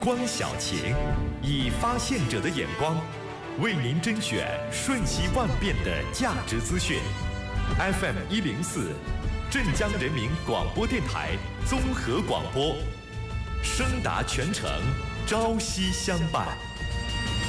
光小晴以发现者的眼光，为您甄选瞬息万变的价值资讯。FM 104，镇江人民广播电台综合广播，声达全程，朝夕相伴。